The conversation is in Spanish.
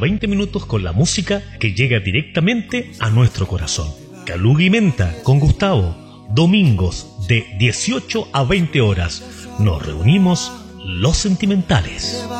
20 minutos con la música que llega directamente a nuestro corazón. Caluga y Menta con Gustavo, domingos de 18 a 20 horas. Nos reunimos los sentimentales.